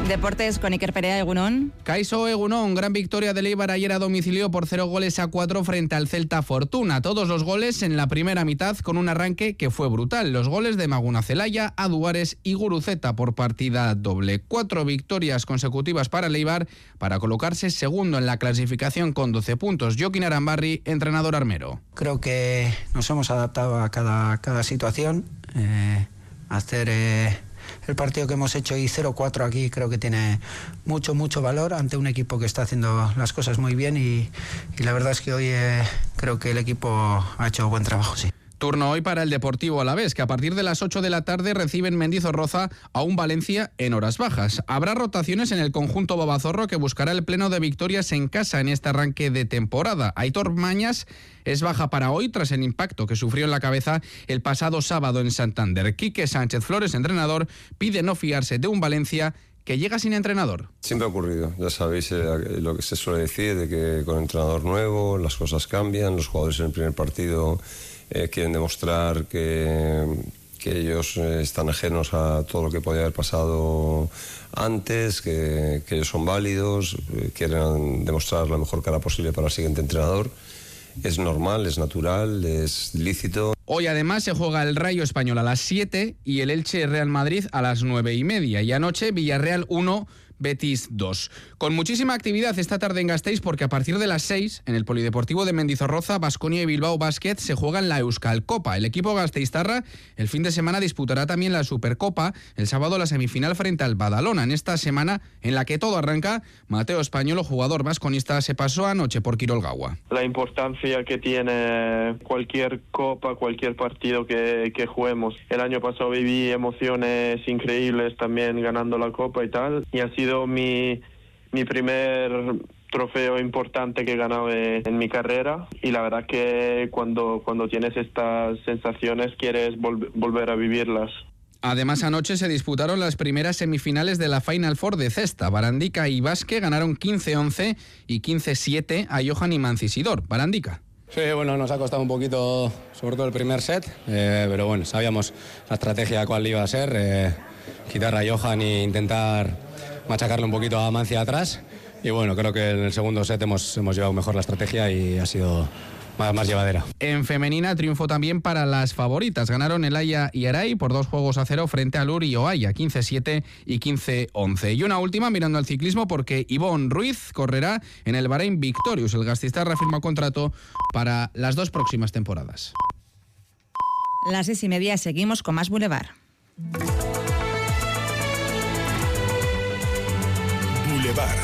Deportes con Iker Perea, Egunon. Kaixo, Egunon, gran victoria del Eibar ayer a domicilio por 0-4 frente al Celta Fortuna. Todos los goles en la primera mitad con un arranque que fue brutal. Los goles de Maguna Celaya, Aduares y Guruceta por partida doble. 4 victorias consecutivas para el Eibar para colocarse segundo en la clasificación con 12 puntos. Joaquín Arambarri, entrenador armero. Creo que nos hemos adaptado a cada situación. Hacer el partido que hemos hecho y 0-4 aquí creo que tiene mucho valor ante un equipo que está haciendo las cosas muy bien y la verdad es que hoy creo que el equipo ha hecho buen trabajo, sí. Turno hoy para el Deportivo Alavés, que a partir de las 8 de la tarde recibe en Mendizorroza a un Valencia en horas bajas. Habrá rotaciones en el conjunto babazorro que buscará el pleno de victorias en casa en este arranque de temporada. Aitor Mañas es baja para hoy tras el impacto que sufrió en la cabeza el pasado sábado en Santander. Quique Sánchez Flores, entrenador, pide no fiarse de un Valencia que llega sin entrenador. Siempre ha ocurrido, ya sabéis lo que se suele decir, de que con entrenador nuevo las cosas cambian, los jugadores en el primer partido quieren demostrar que ellos están ajenos a todo lo que podía haber pasado antes, que ellos son válidos, quieren demostrar la mejor cara posible para el siguiente entrenador. Es normal, es natural, es lícito. Hoy además se juega el Rayo Español a las 7 y el Elche Real Madrid a las 9:30. Y anoche Villarreal 1, Betis 2. Con muchísima actividad esta tarde en Gasteiz porque a partir de las 6 en el Polideportivo de Mendizorroza, Baskonia y Bilbao Basket se juegan la Euskal Copa. El equipo gasteiztarra el fin de semana disputará también la Supercopa, el sábado la semifinal frente al Badalona. En esta semana en la que todo arranca, Mateo Españolo, jugador vasconista, se pasó anoche por Quirolgaua. La importancia que tiene cualquier copa, cualquier partido que juguemos. El año pasado viví emociones increíbles también ganando la copa y tal, y ha sido mi primer trofeo importante que he ganado en mi carrera, y la verdad que cuando tienes estas sensaciones quieres volver a vivirlas. Además, anoche se disputaron las primeras semifinales de la Final Four de cesta. Barandica y Basque ganaron 15-11 y 15-7 a Johan y Mancisidor. Barandica. Sí, bueno, nos ha costado un poquito, sobre todo el primer set, pero bueno, sabíamos la estrategia cuál iba a ser, quitar a Johan e intentar machacarle un poquito a Mancia atrás, y bueno, creo que en el segundo set hemos llevado mejor la estrategia y ha sido más llevadera. En femenina, triunfo también para las favoritas. Ganaron Elaya y Aray por 2-0 frente a Lur y Oaya, 15-7 y 15-11. Y una última mirando al ciclismo porque Ivonne Ruiz correrá en el Bahrein Victorious. El gasteiztarra firma contrato para las 2 próximas temporadas. Las 6:30 seguimos con más Boulevard. Boulevard.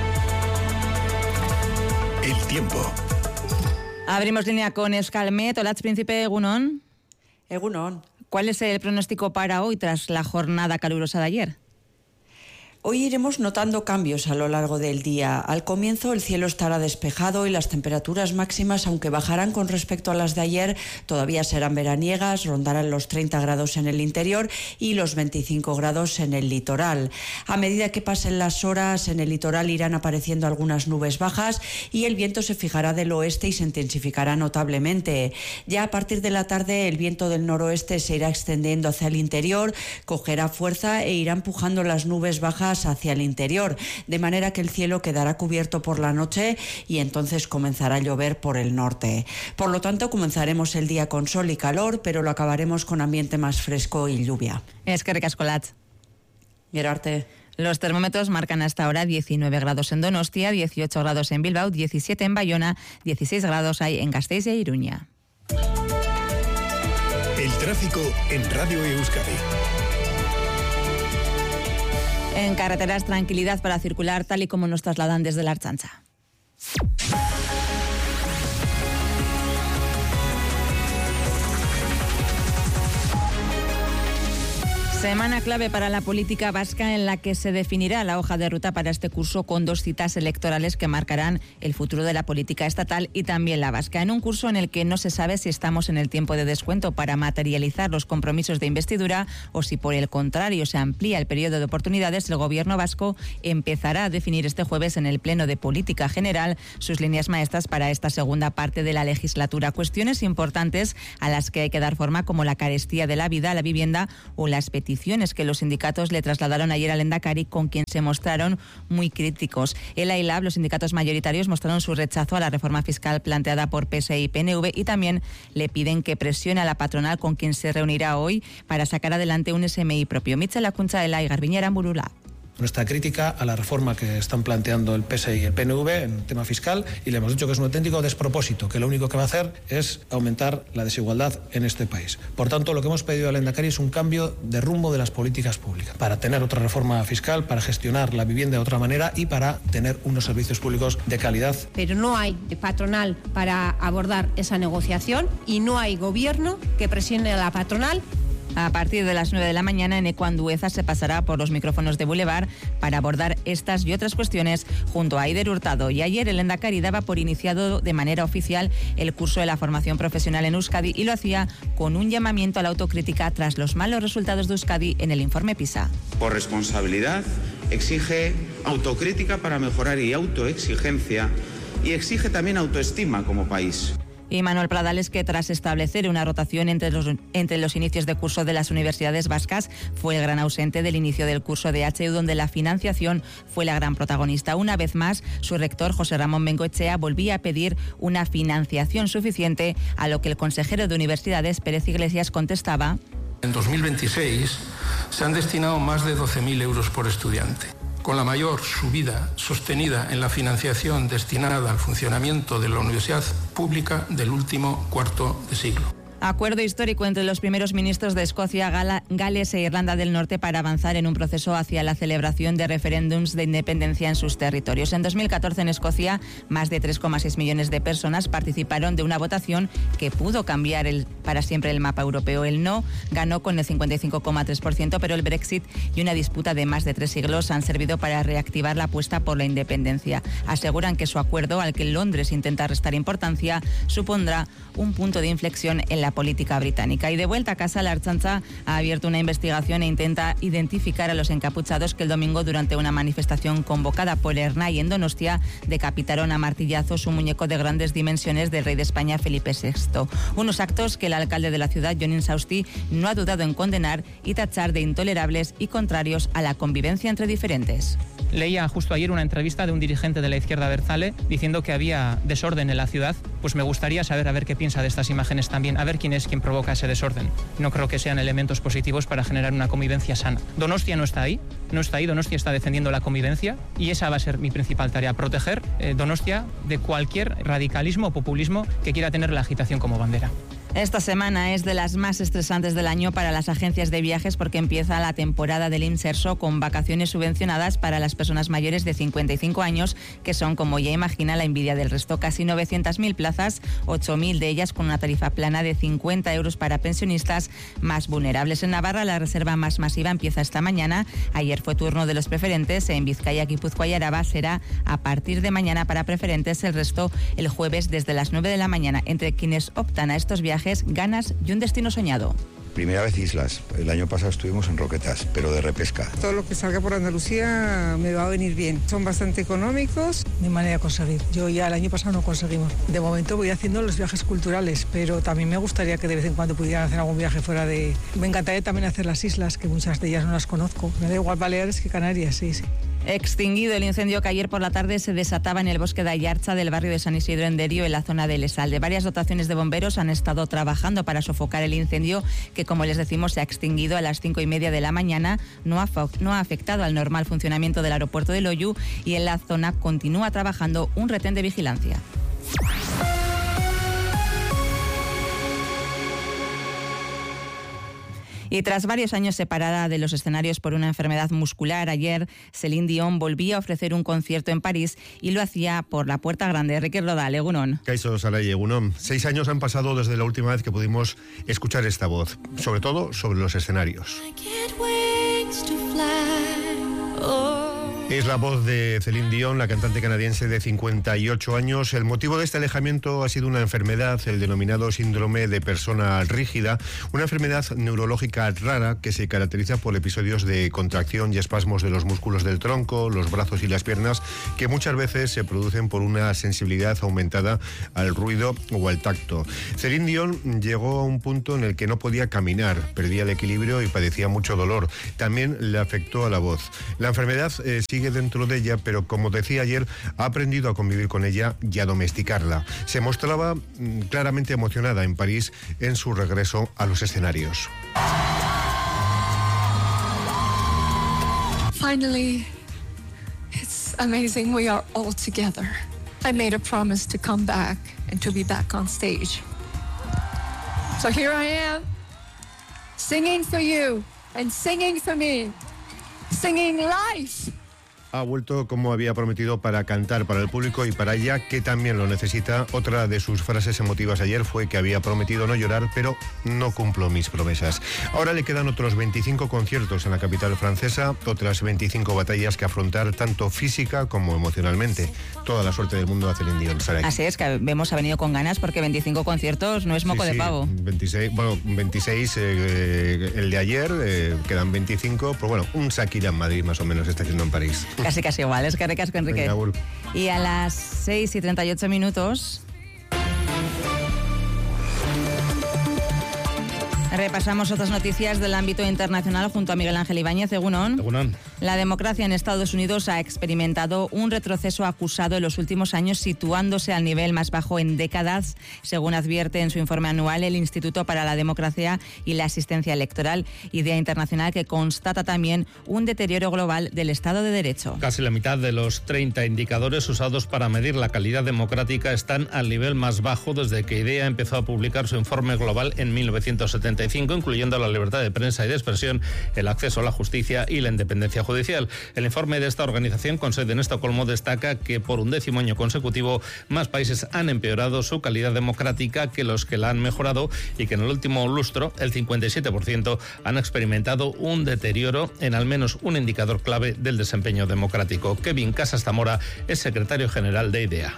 El tiempo. Abrimos línea con Euskalmet. Olatz Príncipe, Egunon. Egunon. ¿Cuál es el pronóstico para hoy tras la jornada calurosa de ayer? Hoy iremos notando cambios a lo largo del día. Al comienzo el cielo estará despejado y las temperaturas máximas, aunque bajarán con respecto a las de ayer, todavía serán veraniegas, rondarán los 30 grados en el interior y los 25 grados en el litoral. A medida que pasen las horas, en el litoral irán apareciendo algunas nubes bajas y el viento se fijará del oeste y se intensificará notablemente. Ya a partir de la tarde el viento del noroeste se irá extendiendo hacia el interior, cogerá fuerza e irá empujando las nubes bajas hacia el interior, de manera que el cielo quedará cubierto por la noche y entonces comenzará a llover por el norte. Por lo tanto, comenzaremos el día con sol y calor, pero lo acabaremos con ambiente más fresco y lluvia. Eskerrik asko, Olatz. Gerarte. Los termómetros marcan hasta ahora 19 grados en Donostia, 18 grados en Bilbao, 17 en Bayona, 16 grados hay en Gasteiz y Iruña. El tráfico en Radio Euskadi. En carreteras, tranquilidad para circular tal y como nos trasladan desde la Ertzaintza. Semana clave para la política vasca en la que se definirá la hoja de ruta para este curso con 2 citas electorales que marcarán el futuro de la política estatal y también la vasca. En un curso en el que no se sabe si estamos en el tiempo de descuento para materializar los compromisos de investidura o si por el contrario se amplía el periodo de oportunidades, el gobierno vasco empezará a definir este jueves en el Pleno de Política General sus líneas maestras para esta segunda parte de la legislatura. Cuestiones importantes a las que hay que dar forma como la carestía de la vida, la vivienda o la expectativa peticiones que los sindicatos le trasladaron ayer al Lehendakari, con quien se mostraron muy críticos. ELA y LAB, los sindicatos mayoritarios, mostraron su rechazo a la reforma fiscal planteada por PSE y PNV y también le piden que presione a la patronal, con quien se reunirá hoy, para sacar adelante un SMI propio. Mitchell Acuntza, ELA y Garbiñera Murula. Nuestra crítica a la reforma que están planteando el PSE y el PNV en el tema fiscal, y le hemos dicho que es un auténtico despropósito, que lo único que va a hacer es aumentar la desigualdad en este país. Por tanto, lo que hemos pedido al Lehendakari es un cambio de rumbo de las políticas públicas, para tener otra reforma fiscal, para gestionar la vivienda de otra manera y para tener unos servicios públicos de calidad. Pero no hay patronal para abordar esa negociación y no hay gobierno que presione a la patronal. A partir de las 9 de la mañana, Eneko Andueza se pasará por los micrófonos de Boulevard para abordar estas y otras cuestiones junto a Aider Hurtado. Y ayer el Lehendakari daba por iniciado de manera oficial el curso de la formación profesional en Euskadi, y lo hacía con un llamamiento a la autocrítica tras los malos resultados de Euskadi en el informe PISA. Por responsabilidad, exige autocrítica para mejorar y autoexigencia, y exige también autoestima como país. Y Manuel Pradales, que tras establecer una rotación entre los inicios de curso de las universidades vascas, fue el gran ausente del inicio del curso de HU, donde la financiación fue la gran protagonista. Una vez más, su rector, José Ramón Bengoechea, volvía a pedir una financiación suficiente, a lo que el consejero de Universidades, Pérez Iglesias, contestaba: en 2026 se han destinado más de 12.000 euros por estudiante, con la mayor subida sostenida en la financiación destinada al funcionamiento de la universidad pública del último cuarto de siglo. Acuerdo histórico entre los primeros ministros de Escocia, Gales e Irlanda del Norte para avanzar en un proceso hacia la celebración de referéndums de independencia en sus territorios. En 2014 en Escocia, más de 3,6 millones de personas participaron de una votación que pudo cambiar para siempre el mapa europeo. El no ganó con el 55,3%, pero el Brexit y una disputa de más de 3 siglos han servido para reactivar la apuesta por la independencia. Aseguran que su acuerdo, al que Londres intenta restar importancia, supondrá un punto de inflexión en la política británica. Y de vuelta a casa, la Ertzaintza ha abierto una investigación e intenta identificar a los encapuchados que el domingo, durante una manifestación convocada por Ernai en Donostia, decapitaron a martillazos un muñeco de grandes dimensiones del rey de España, Felipe VI. Unos actos que el alcalde de la ciudad, Jon Insausti, no ha dudado en condenar y tachar de intolerables y contrarios a la convivencia entre diferentes. Leía justo ayer una entrevista de un dirigente de la izquierda abertzale diciendo que había desorden en la ciudad. Pues me gustaría saber a ver qué piensa de estas imágenes también, a ver quién es quien provoca ese desorden. No creo que sean elementos positivos para generar una convivencia sana. Donostia no está ahí, Donostia está defendiendo la convivencia y esa va a ser mi principal tarea, proteger Donostia de cualquier radicalismo o populismo que quiera tener la agitación como bandera. Esta semana es de las más estresantes del año para las agencias de viajes, porque empieza la temporada del Inserso con vacaciones subvencionadas para las personas mayores de 55 años, que son, como ya imagina, la envidia del resto. Casi 900.000 plazas, 8.000 de ellas con una tarifa plana de 50 euros para pensionistas más vulnerables. En Navarra, la reserva más masiva empieza esta mañana. Ayer fue turno de los preferentes. En Vizcaya, Guipúzcoa y Araba será a partir de mañana para preferentes, el resto el jueves desde las 9 de la mañana. Entre quienes optan a estos viajes, ganas y un destino soñado. Primera vez islas. El año pasado estuvimos en Roquetas, pero de repesca. Todo lo que salga por Andalucía me va a venir bien. Son bastante económicos. Mi manera de conseguir. Yo ya el año pasado no conseguimos. De momento voy haciendo los viajes culturales, pero también me gustaría que de vez en cuando pudieran hacer algún viaje fuera de... Me encantaría también hacer las islas, que muchas de ellas no las conozco. Me da igual Baleares que Canarias, sí. Extinguido el incendio que ayer por la tarde se desataba en el bosque de Ayarza del barrio de San Isidro en Derio, en la zona de Lesalde. Varias dotaciones de bomberos han estado trabajando para sofocar el incendio, que, como les decimos, se ha extinguido a las 5:30 de la mañana. No ha afectado al normal funcionamiento del aeropuerto de Loiu, y en la zona continúa trabajando un retén de vigilancia. Y tras varios años separada de los escenarios por una enfermedad muscular, ayer Celine Dion volvía a ofrecer un concierto en París y lo hacía por la Puerta Grande. Ricky Rodal, Egunon. Kaixo Sarai, Egunon. 6 años han pasado desde la última vez que pudimos escuchar esta voz, sobre todo sobre los escenarios. Es la voz de Céline Dion, la cantante canadiense de 58 años. El motivo de este alejamiento ha sido una enfermedad, el denominado síndrome de persona rígida, una enfermedad neurológica rara que se caracteriza por episodios de contracción y espasmos de los músculos del tronco, los brazos y las piernas, que muchas veces se producen por una sensibilidad aumentada al ruido o al tacto. Céline Dion llegó a un punto en el que no podía caminar, perdía el equilibrio y padecía mucho dolor. También le afectó a la voz. La enfermedad sigue dentro de ella, pero como decía ayer, ha aprendido a convivir con ella y a domesticarla. Se mostraba claramente emocionada en París en su regreso a los escenarios. Finally, it's amazing we are all together. I made a promise to come back and to be back on stage. So here I am, singing for you and singing for me, singing life. Ha vuelto como había prometido para cantar para el público y para ella, que también lo necesita. Otra de sus frases emotivas ayer fue que había prometido no llorar, pero no cumplo mis promesas. Ahora le quedan otros 25 conciertos en la capital francesa, otras 25 batallas que afrontar tanto física como emocionalmente. Toda la suerte del mundo a Céline Dion. Así es, que vemos ha venido con ganas porque 25 conciertos no es moco de pavo. 26 el de ayer, quedan 25, pues bueno, un Shakira en Madrid más o menos está haciendo en París. Casi igual, es que recasco, Enrique. Venga, y a las 6:38 repasamos otras noticias del ámbito internacional junto a Miguel Ángel Ibáñez. Egunon. La democracia en Estados Unidos ha experimentado un retroceso acusado en los últimos años, situándose al nivel más bajo en décadas, según advierte en su informe anual el Instituto para la Democracia y la Asistencia Electoral, idea internacional que constata también un deterioro global del Estado de Derecho. Casi la mitad de los 30 indicadores usados para medir la calidad democrática están al nivel más bajo desde que IDEA empezó a publicar su informe global en 1975. Incluyendo la libertad de prensa y de expresión, el acceso a la justicia y la independencia judicial. El informe de esta organización con sede en Estocolmo destaca que por 11º año consecutivo más países han empeorado su calidad democrática que los que la han mejorado y que en el último lustro el 57% han experimentado un deterioro en al menos un indicador clave del desempeño democrático. Kevin Casas Zamora es secretario general de IDEA.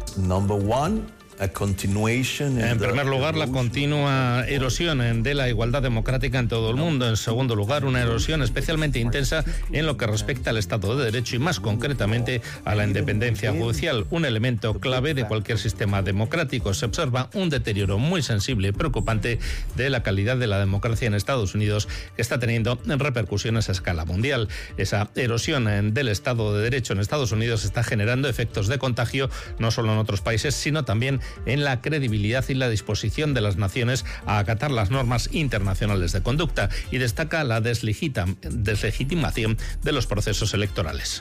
En primer lugar, la continua erosión de la igualdad democrática en todo el mundo. En segundo lugar, una erosión especialmente intensa en lo que respecta al Estado de Derecho y más concretamente a la independencia judicial, un elemento clave de cualquier sistema democrático. Se observa un deterioro muy sensible y preocupante de la calidad de la democracia en Estados Unidos, que está teniendo repercusiones a escala mundial. Esa erosión del Estado de Derecho en Estados Unidos está generando efectos de contagio no solo en otros países, sino también en la credibilidad y la disposición de las naciones a acatar las normas internacionales de conducta, y destaca la deslegitimación de los procesos electorales.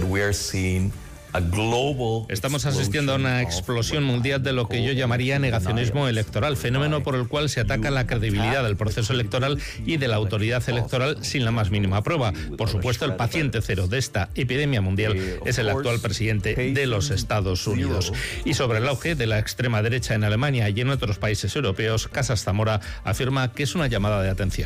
Estamos asistiendo a una explosión mundial de lo que yo llamaría negacionismo electoral, fenómeno por el cual se ataca la credibilidad del proceso electoral y de la autoridad electoral sin la más mínima prueba. Por supuesto, el paciente cero de esta epidemia mundial es el actual presidente de los Estados Unidos. Y sobre el auge de la extrema derecha en Alemania y en otros países europeos, Casas Zamora afirma que es una llamada de atención.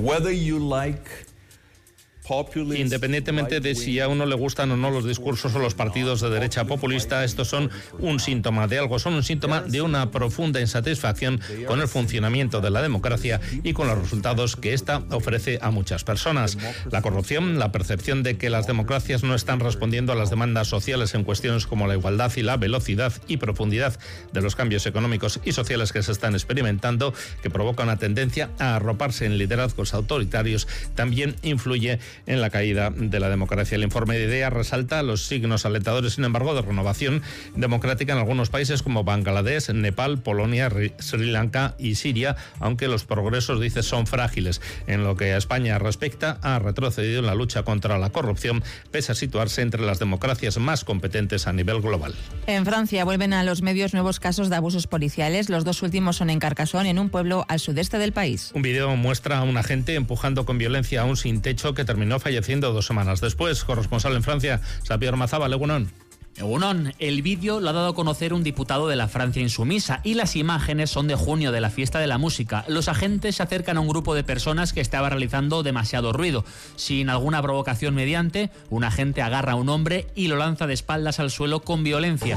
Independientemente de si a uno le gustan o no los discursos o los partidos de derecha populista, estos son un síntoma de algo, son un síntoma de una profunda insatisfacción con el funcionamiento de la democracia y con los resultados que ésta ofrece a muchas personas. La corrupción, la percepción de que las democracias no están respondiendo a las demandas sociales en cuestiones como la igualdad y la velocidad y profundidad de los cambios económicos y sociales que se están experimentando, que provoca una tendencia a arroparse en liderazgos autoritarios, también influye en la caída de la democracia. El informe de IDEA resalta los signos alentadores, sin embargo, de renovación democrática en algunos países como Bangladesh, Nepal, Polonia, Sri Lanka y Siria, aunque los progresos, dice, son frágiles. En lo que a España respecta, ha retrocedido en la lucha contra la corrupción, pese a situarse entre las democracias más competentes a nivel global. En Francia vuelven a los medios nuevos casos de abusos policiales. Los dos últimos son en Carcassonne, en un pueblo al sudeste del país. Un vídeo muestra a un agente empujando con violencia a un sin techo que terminó falleciendo 2 semanas después. Corresponsal en Francia, Xavier Mazaba, Legunón. Egunon, el vídeo lo ha dado a conocer un diputado de la Francia insumisa y las imágenes son de junio de la fiesta de la música. Los agentes se acercan a un grupo de personas que estaba realizando demasiado ruido. Sin alguna provocación mediante, un agente agarra a un hombre y lo lanza de espaldas al suelo con violencia.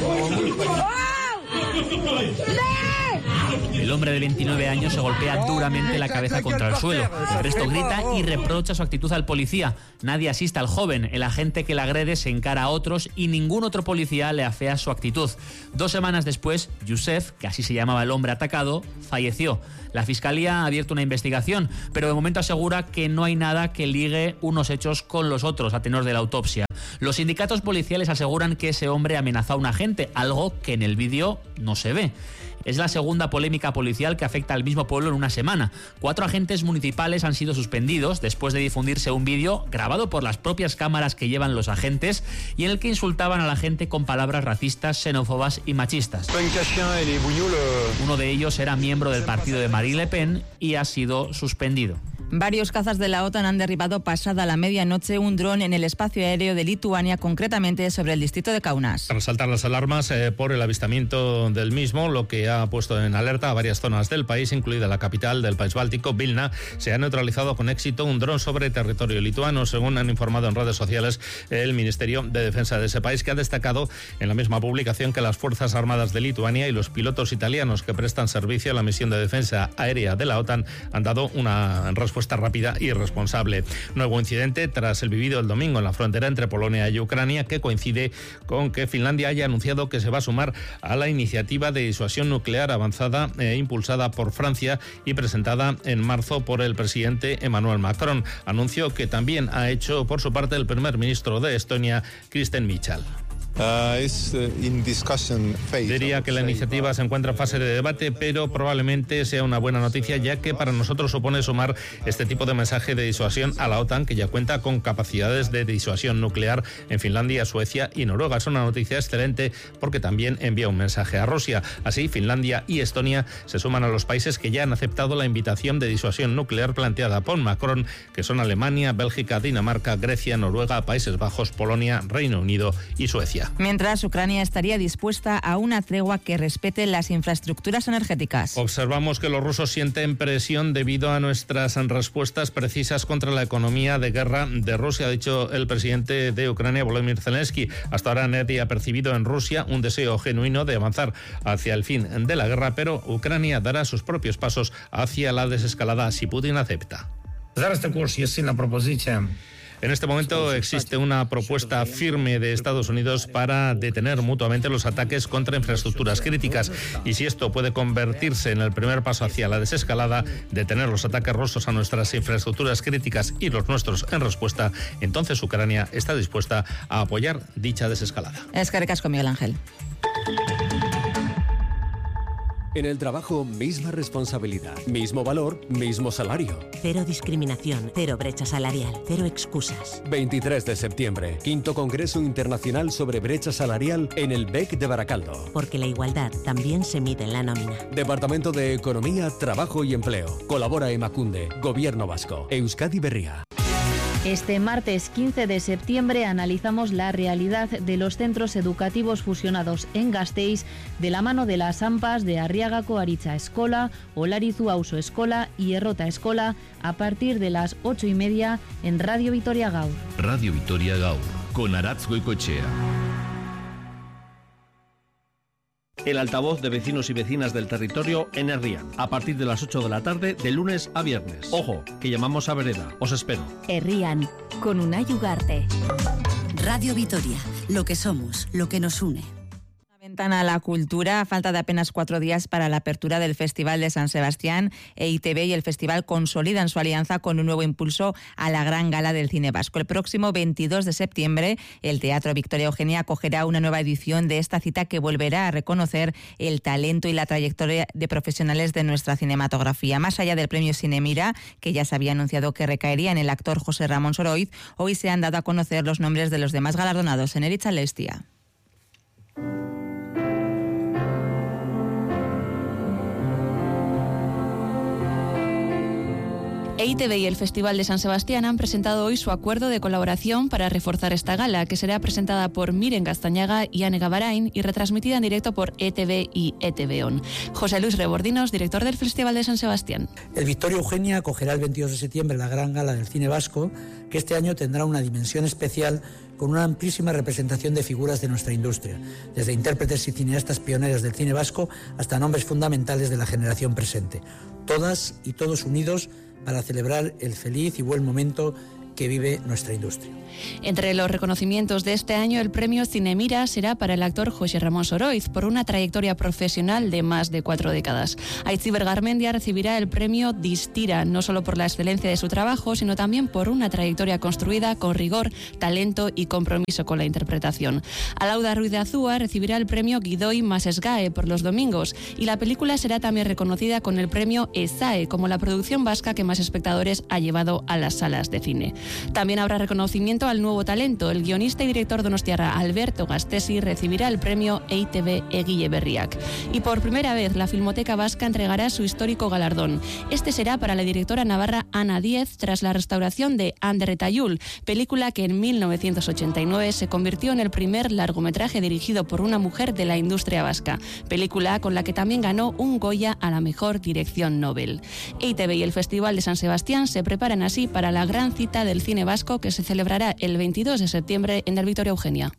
El hombre de 29 años se golpea duramente la cabeza contra el suelo. El resto grita y reprocha su actitud al policía. Nadie asiste al joven. El agente que le agrede se encara a otros y ningún otro policía le afea su actitud. 2 semanas después, Youssef, que así se llamaba el hombre atacado, falleció. La Fiscalía ha abierto una investigación, pero de momento asegura que no hay nada que ligue unos hechos con los otros a tenor de la autopsia. Los sindicatos policiales aseguran que ese hombre amenazó a un agente, algo que en el vídeo no se ve. Es la segunda polémica policial que afecta al mismo pueblo en una semana. 4 agentes municipales han sido suspendidos después de difundirse un vídeo grabado por las propias cámaras que llevan los agentes y en el que insultaban a la gente con palabras racistas, xenófobas y machistas. Uno de ellos era miembro del partido de Marine Le Pen y ha sido suspendido. Varios cazas de la OTAN han derribado pasada la medianoche un dron en el espacio aéreo de Lituania, concretamente sobre el distrito de Kaunas. Tras saltar las alarmas por el avistamiento del mismo, lo que ha puesto en alerta a varias zonas del país, incluida la capital del país báltico, Vilna, se ha neutralizado con éxito un dron sobre territorio lituano, según han informado en redes sociales el Ministerio de Defensa de ese país, que ha destacado en la misma publicación que las Fuerzas Armadas de Lituania y los pilotos italianos que prestan servicio a la misión de defensa aérea de la OTAN han dado una respuesta rápida y responsable. Nuevo incidente tras el vivido el domingo en la frontera entre Polonia y Ucrania, que coincide con que Finlandia haya anunciado que se va a sumar a la iniciativa de disuasión nuclear avanzada impulsada por Francia y presentada en marzo por el presidente Emmanuel Macron. Anuncio que también ha hecho por su parte el primer ministro de Estonia, Kristen Michal. Diría que la iniciativa se encuentra en fase de debate, pero probablemente sea una buena noticia, ya que para nosotros supone sumar este tipo de mensaje de disuasión a la OTAN, que ya cuenta con capacidades de disuasión nuclear en Finlandia, Suecia y Noruega. Es una noticia excelente porque también envía un mensaje a Rusia. Así, Finlandia y Estonia se suman a los países que ya han aceptado la invitación de disuasión nuclear planteada por Macron, que son Alemania, Bélgica, Dinamarca, Grecia, Noruega, Países Bajos, Polonia, Reino Unido y Suecia. Mientras, Ucrania estaría dispuesta a una tregua que respete las infraestructuras energéticas. Observamos que los rusos sienten presión debido a nuestras respuestas precisas contra la economía de guerra de Rusia, ha dicho el presidente de Ucrania, Volodymyr Zelensky. Hasta ahora nadie ha percibido en Rusia un deseo genuino de avanzar hacia el fin de la guerra, pero Ucrania dará sus propios pasos hacia la desescalada si Putin acepta. En este momento existe una propuesta firme de Estados Unidos para detener mutuamente los ataques contra infraestructuras críticas, y si esto puede convertirse en el primer paso hacia la desescalada, detener los ataques rusos a nuestras infraestructuras críticas y los nuestros en respuesta, entonces Ucrania está dispuesta a apoyar dicha desescalada. Eskerrik asko, Miguel Ángel. En el trabajo, misma responsabilidad, mismo valor, mismo salario. Cero discriminación, cero brecha salarial, cero excusas. 23 de septiembre, 5º Congreso Internacional sobre Brecha Salarial en el BEC de Baracaldo. Porque la igualdad también se mide en la nómina. Departamento de Economía, Trabajo y Empleo. Colabora Emakunde, Gobierno Vasco, Euskadi Berria. Este martes 15 de septiembre analizamos la realidad de los centros educativos fusionados en Gasteiz de la mano de las AMPAs de Arriagako Aritza Eskola, Olarizu Auzo Eskola y Errota Eskola a partir de las 8:30 en Radio Vitoria Gaur. Radio Vitoria Gaur, con Aratz Goicoechea. El altavoz de vecinos y vecinas del territorio en Herrián, a partir de las 8 de la tarde, de lunes a viernes. Ojo, que llamamos a vereda. Os espero. Herrián, con Unai Ugarte. Radio Vitoria, lo que somos, lo que nos une. Ventana a la cultura, a falta de apenas 4 días para la apertura del Festival de San Sebastián, EITB y el festival consolidan su alianza con un nuevo impulso a la Gran Gala del Cine Vasco. El próximo 22 de septiembre, el Teatro Victoria Eugenia acogerá una nueva edición de esta cita que volverá a reconocer el talento y la trayectoria de profesionales de nuestra cinematografía. Más allá del premio Cinemira, que ya se había anunciado que recaería en el actor José Ramón Soroiz, hoy se han dado a conocer los nombres de los demás galardonados en Eritza Lestia. EITB y el Festival de San Sebastián han presentado hoy su acuerdo de colaboración para reforzar esta gala, que será presentada por Miren Gaztañaga y Ane Gavarain y retransmitida en directo por ETV y ETV On. José Luis Rebordinos, director del Festival de San Sebastián. El Victoria Eugenia acogerá el 22 de septiembre la gran gala del cine vasco, que este año tendrá una dimensión especial con una amplísima representación de figuras de nuestra industria, desde intérpretes y cineastas pioneros del cine vasco hasta nombres fundamentales de la generación presente. Todas y todos unidos para celebrar el feliz y buen momento que vive nuestra industria. Entre los reconocimientos de este año, el premio Cinemira será para el actor José Ramón Soroiz por una trayectoria profesional de más de 4 décadas. Aitziber Garmendia recibirá el premio Distira, no solo por la excelencia de su trabajo, sino también por una trayectoria construida con rigor, talento y compromiso con la interpretación. Alauda Ruiz de Azúa recibirá el premio Guidoi Masesgae por Los Domingos, y la película será también reconocida con el premio ESAE como la producción vasca que más espectadores ha llevado a las salas de cine. También habrá reconocimiento al nuevo talento. El guionista y director donostiarra Alberto Gastesi recibirá el premio EITB Egile Berriak. Y por primera vez la Filmoteca Vasca entregará su histórico galardón. Este será para la directora navarra Ana Díez tras la restauración de Ander Tayul, película que en 1989 se convirtió en el primer largometraje dirigido por una mujer de la industria vasca, película con la que también ganó un Goya a la mejor dirección Nobel. EITB y el Festival de San Sebastián se preparan así para la gran cita del cine vasco que se celebrará el 22 de septiembre en el Victoria Eugenia.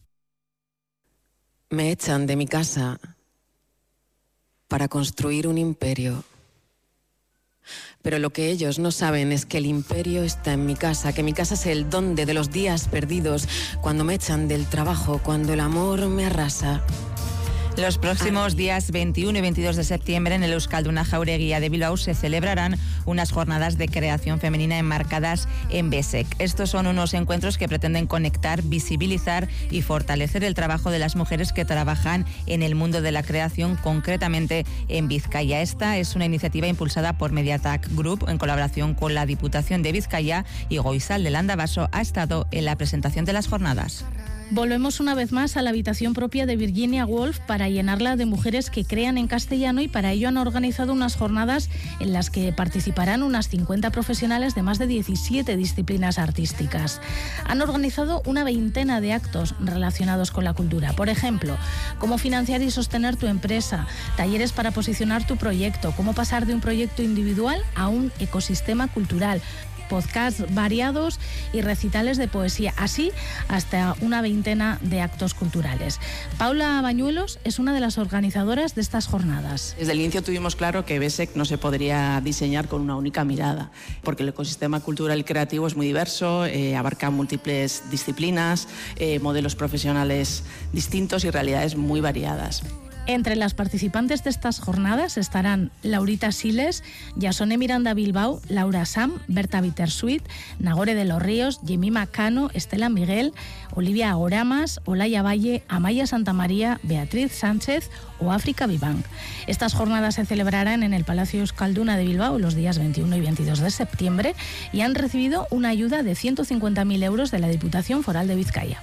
Me echan de mi casa para construir un imperio. Pero lo que ellos no saben es que el imperio está en mi casa, que mi casa es el donde de los días perdidos, cuando me echan del trabajo, cuando el amor me arrasa. Los próximos días 21 y 22 de septiembre en el Euskalduna Jaureguía de Bilbao se celebrarán unas jornadas de creación femenina enmarcadas en BESEC. Estos son unos encuentros que pretenden conectar, visibilizar y fortalecer el trabajo de las mujeres que trabajan en el mundo de la creación, concretamente en Vizcaya. Esta es una iniciativa impulsada por Mediatak Group en colaboración con la Diputación de Vizcaya, y Goizal de Landabaso ha estado en la presentación de las jornadas. Volvemos una vez más a la habitación propia de Virginia Woolf para llenarla de mujeres que crean en castellano, y para ello han organizado unas jornadas en las que participarán unas 50 profesionales de más de 17 disciplinas artísticas. Han organizado una veintena de actos relacionados con la cultura. Por ejemplo, cómo financiar y sostener tu empresa, talleres para posicionar tu proyecto, cómo pasar de un proyecto individual a un ecosistema cultural, podcasts variados y recitales de poesía, así hasta una veintena de actos culturales. Paula Bañuelos es una de las organizadoras de estas jornadas. Desde el inicio tuvimos claro que BESEC no se podría diseñar con una única mirada, porque el ecosistema cultural y creativo es muy diverso, abarca múltiples disciplinas, modelos profesionales distintos y realidades muy variadas. Entre las participantes de estas jornadas estarán Laurita Siles, Yasone Miranda Bilbao, Laura Sam, Berta Bittersuit, Nagore de los Ríos, Jemima Cano, Estela Miguel, Olivia Agoramas, Olaya Valle, Amaya Santamaría, Beatriz Sánchez o África Vivank. Estas jornadas se celebrarán en el Palacio Euskalduna de Bilbao los días 21 y 22 de septiembre y han recibido una ayuda de 150.000 euros de la Diputación Foral de Vizcaya.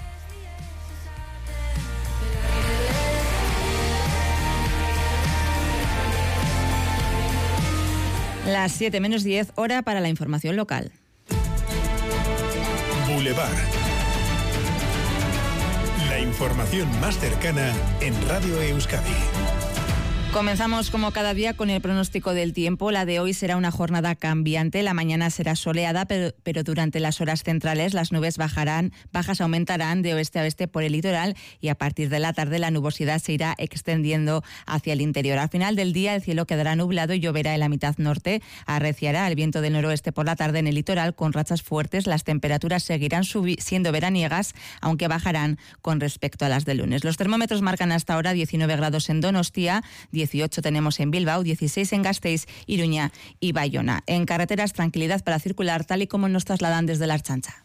Las 7 menos 10, hora para la información local. Boulevard. La información más cercana en Radio Euskadi. Comenzamos como cada día con el pronóstico del tiempo. La de hoy será una jornada cambiante. La mañana será soleada, pero durante las horas centrales las nubes bajas aumentarán de oeste a oeste por el litoral, y a partir de la tarde la nubosidad se irá extendiendo hacia el interior. Al final del día el cielo quedará nublado y lloverá en la mitad norte. Arreciará el viento del noroeste por la tarde en el litoral con rachas fuertes. Las temperaturas seguirán siendo veraniegas, aunque bajarán con respecto a las del lunes. Los termómetros marcan hasta ahora 19 grados en Donostia, 18 tenemos en Bilbao, 16 en Gasteiz, Iruña y Bayona. En carreteras, tranquilidad para circular, tal y como nos trasladan desde la Ertzaintza.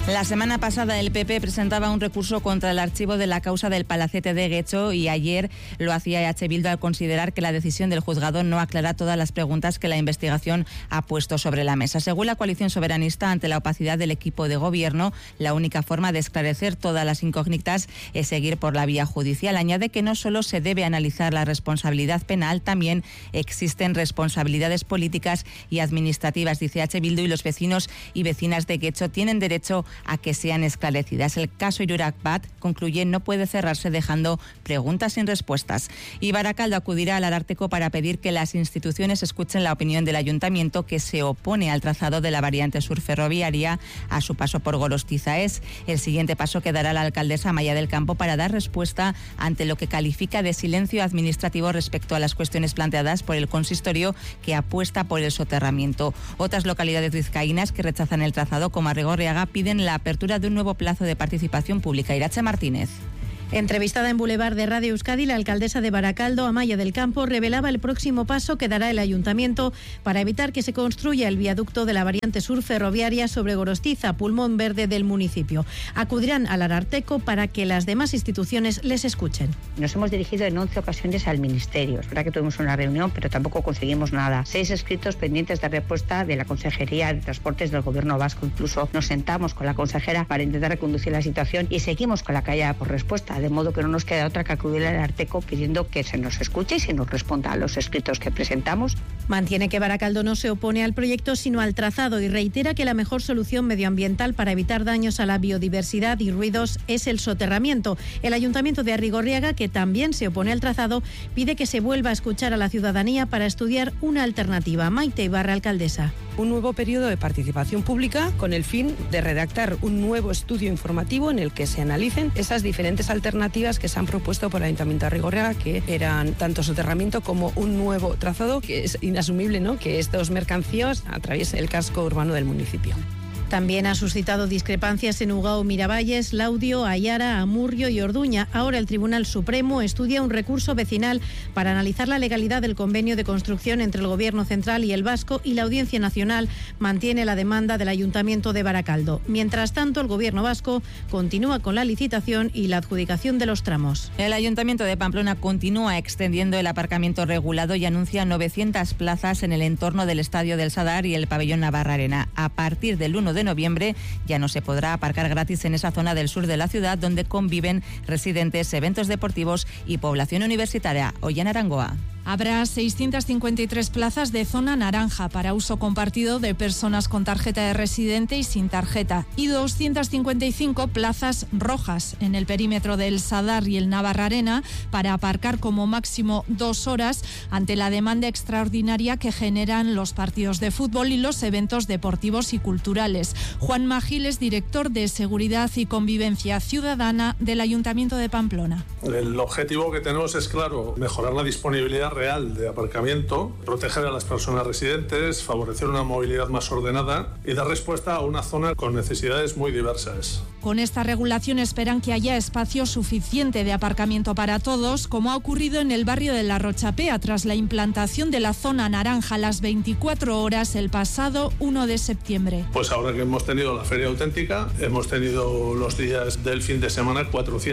La semana pasada el PP presentaba un recurso contra el archivo de la causa del Palacete de Guecho y ayer lo hacía EH Bildu al considerar que la decisión del juzgado no aclara todas las preguntas que la investigación ha puesto sobre la mesa. Según la coalición soberanista, ante la opacidad del equipo de gobierno, la única forma de esclarecer todas las incógnitas es seguir por la vía judicial. Añade que no solo se debe analizar la responsabilidad penal, también existen responsabilidades políticas y administrativas, dice EH Bildu, y los vecinos y vecinas de Guecho tienen derecho a que sean esclarecidas. El caso Irurak Bat, concluye, no puede cerrarse dejando preguntas sin respuestas. Y Baracaldo acudirá al Ararteko para pedir que las instituciones escuchen la opinión del ayuntamiento, que se opone al trazado de la variante sur ferroviaria a su paso por Gorostiza. Es el siguiente paso que dará la alcaldesa Amaya del Campo para dar respuesta ante lo que califica de silencio administrativo respecto a las cuestiones planteadas por el consistorio, que apuesta por el soterramiento. Otras localidades vizcaínas que rechazan el trazado, como Arrigorriaga, piden la apertura de un nuevo plazo de participación pública. Irache Martínez. Entrevistada en Boulevard de Radio Euskadi, la alcaldesa de Baracaldo, Amaya del Campo, revelaba el próximo paso que dará el ayuntamiento para evitar que se construya el viaducto de la variante sur ferroviaria sobre Gorostiza, pulmón verde del municipio. Acudirán al Ararteko para que las demás instituciones les escuchen. Nos hemos dirigido en 11 ocasiones al Ministerio. Es verdad que tuvimos una reunión, pero tampoco conseguimos nada. 6 escritos pendientes de respuesta de la Consejería de Transportes del Gobierno vasco. Incluso nos sentamos con la consejera para intentar reconducir la situación y seguimos con la callada por respuesta. De modo que no nos queda otra que acudir al Ararteko pidiendo que se nos escuche y se nos responda a los escritos que presentamos. Mantiene que Baracaldo no se opone al proyecto, sino al trazado, y reitera que la mejor solución medioambiental para evitar daños a la biodiversidad y ruidos es el soterramiento. El Ayuntamiento de Arrigorriaga, que también se opone al trazado, pide que se vuelva a escuchar a la ciudadanía para estudiar una alternativa. Maite Ibarra, alcaldesa. Un nuevo periodo de participación pública con el fin de redactar un nuevo estudio informativo en el que se analicen esas diferentes alternativas que se han propuesto por el Ayuntamiento de Arrigorriaga, que eran tanto soterramiento como un nuevo trazado, que es inasumible, ¿no?, que estos mercancías atraviesen el casco urbano del municipio. También ha suscitado discrepancias en Ugao, Miravalles, Laudio, Ayara, Amurrio y Orduña. Ahora el Tribunal Supremo estudia un recurso vecinal para analizar la legalidad del convenio de construcción entre el Gobierno central y el vasco, y la Audiencia Nacional mantiene la demanda del Ayuntamiento de Baracaldo. Mientras tanto, el Gobierno vasco continúa con la licitación y la adjudicación de los tramos. El Ayuntamiento de Pamplona continúa extendiendo el aparcamiento regulado y anuncia 900 plazas en el entorno del Estadio del Sadar y el Pabellón Navarra Arena. A partir del 1 de noviembre ya no se podrá aparcar gratis en esa zona del sur de la ciudad donde conviven residentes, eventos deportivos y población universitaria. Ollana Arangoa. Habrá 653 plazas de zona naranja para uso compartido de personas con tarjeta de residente y sin tarjeta, y 255 plazas rojas en el perímetro del Sadar y el Navarra Arena para aparcar como máximo 2 horas ante la demanda extraordinaria que generan los partidos de fútbol y los eventos deportivos y culturales. Juan Magil es director de Seguridad y Convivencia Ciudadana del Ayuntamiento de Pamplona. El objetivo que tenemos es, claro, mejorar la disponibilidad real de aparcamiento, proteger a las personas residentes, favorecer una movilidad más ordenada y dar respuesta a una zona con necesidades muy diversas. Con esta regulación esperan que haya espacio suficiente de aparcamiento para todos, como ha ocurrido en el barrio de La Rochapea tras la implantación de la zona naranja a las 24 horas el pasado 1 de septiembre. Pues ahora que hemos tenido la feria auténtica, hemos tenido los días del fin de semana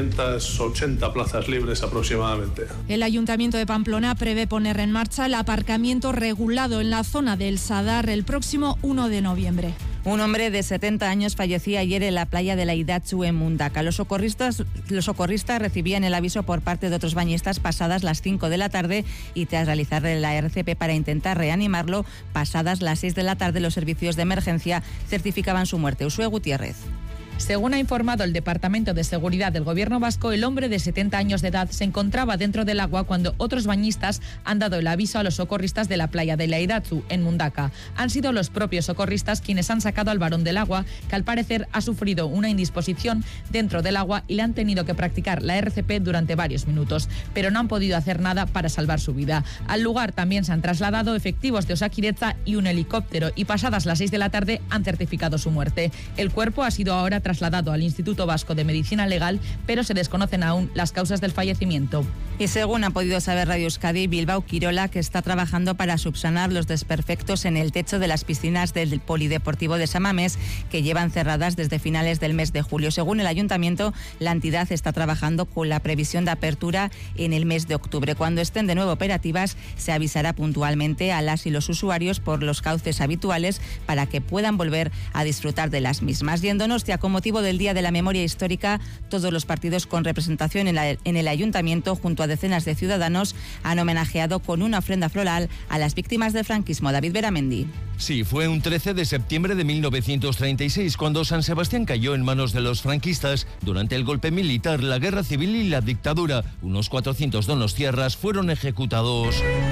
480 plazas libres aproximadamente. El Ayuntamiento de Pamplona prevé poner en marcha el aparcamiento regulado en la zona del Sadar el próximo 1 de noviembre. Un hombre de 70 años fallecía ayer en la playa de la Idatzu en Mundaca. Los socorristas recibían el aviso por parte de otros bañistas pasadas las 5 de la tarde y tras realizar la RCP para intentar reanimarlo, pasadas las 6 de la tarde los servicios de emergencia certificaban su muerte. Usue Gutiérrez. Según ha informado el Departamento de Seguridad del Gobierno vasco, el hombre de 70 años de edad se encontraba dentro del agua cuando otros bañistas han dado el aviso a los socorristas de la playa de la Idatzu, en Mundaca. Han sido los propios socorristas quienes han sacado al varón del agua, que al parecer ha sufrido una indisposición dentro del agua y le han tenido que practicar la RCP durante varios minutos, pero no han podido hacer nada para salvar su vida. Al lugar también se han trasladado efectivos de Osakidetza y un helicóptero, y pasadas las 6 de la tarde han certificado su muerte. El cuerpo ha sido ahora trasladado al Instituto Vasco de Medicina Legal, pero se desconocen aún las causas del fallecimiento. Y según ha podido saber Radio Euskadi, Bilbao Quirola, que está trabajando para subsanar los desperfectos en el techo de las piscinas del Polideportivo de Samamés, que llevan cerradas desde finales del mes de julio. Según el ayuntamiento, la entidad está trabajando con la previsión de apertura en el mes de octubre. Cuando estén de nuevo operativas, se avisará puntualmente a las y los usuarios por los cauces habituales para que puedan volver a disfrutar de las mismas. Y en Donostia, con motivo del Día de la Memoria Histórica, todos los partidos con representación en el ayuntamiento, junto a decenas de ciudadanos, han homenajeado con una ofrenda floral a las víctimas del franquismo. David Beramendi. Sí, fue un 13 de septiembre de 1936 cuando San Sebastián cayó en manos de los franquistas durante el golpe militar, la guerra civil y la dictadura. Unos 400 donostiarras fueron ejecutados.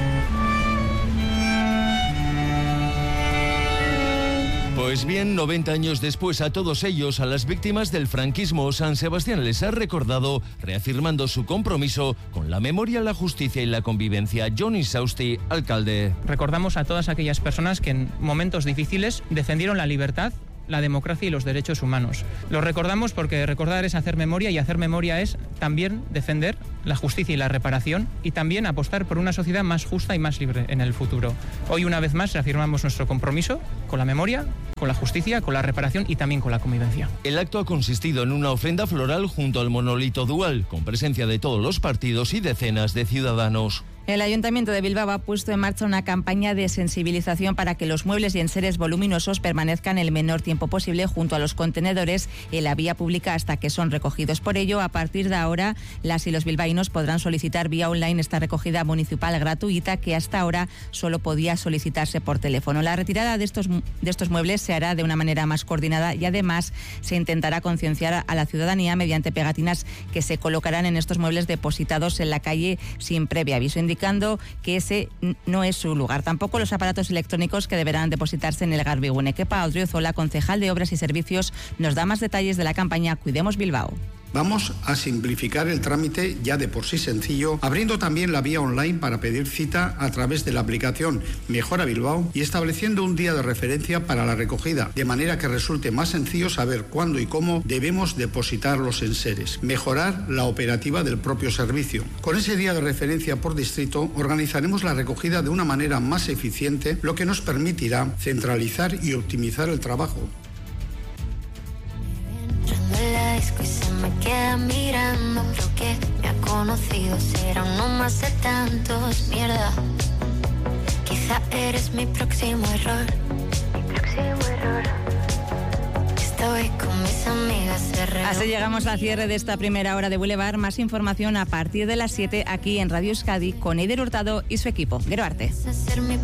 Pues bien, 90 años después, a todos ellos, a las víctimas del franquismo, San Sebastián les ha recordado, reafirmando su compromiso con la memoria, la justicia y la convivencia. Johnny Sausti, alcalde. Recordamos a todas aquellas personas que en momentos difíciles defendieron la libertad, la democracia y los derechos humanos. Los recordamos porque recordar es hacer memoria y hacer memoria es también defender la justicia y la reparación y también apostar por una sociedad más justa y más libre en el futuro. Hoy una vez más reafirmamos nuestro compromiso con la memoria, con la justicia, con la reparación y también con la convivencia. El acto ha consistido en una ofrenda floral junto al monolito dual, con presencia de todos los partidos y decenas de ciudadanos. El Ayuntamiento de Bilbao ha puesto en marcha una campaña de sensibilización para que los muebles y enseres voluminosos permanezcan el menor tiempo posible junto a los contenedores en la vía pública hasta que son recogidos. Por ello, a partir de ahora, las y los bilbaínos podrán solicitar vía online esta recogida municipal gratuita que hasta ahora solo podía solicitarse por teléfono. La retirada de estos muebles se hará de una manera más coordinada y además se intentará concienciar a la ciudadanía mediante pegatinas que se colocarán en estos muebles depositados en la calle sin previo aviso, indicando que ese no es su lugar. Tampoco los aparatos electrónicos que deberán depositarse en el Garbigune. Kepa Odriozola, concejal de Obras y Servicios, nos da más detalles de la campaña Cuidemos Bilbao. Vamos a simplificar el trámite ya de por sí sencillo, abriendo también la vía online para pedir cita a través de la aplicación Mejora Bilbao y estableciendo un día de referencia para la recogida, de manera que resulte más sencillo saber cuándo y cómo debemos depositar los enseres. Mejorar la operativa del propio servicio. Con ese día de referencia por distrito organizaremos la recogida de una manera más eficiente, lo que nos permitirá centralizar y optimizar el trabajo. Y se me queda mirando, creo que me ha conocido, será uno más de tantos, mierda. Quizá eres mi próximo error. Estoy con mis amigas. Así llegamos al cierre de esta primera hora de Boulevard. Más información a partir de las 7 aquí en Radio Euskadi con Eider Hurtado y su equipo. Gero arte.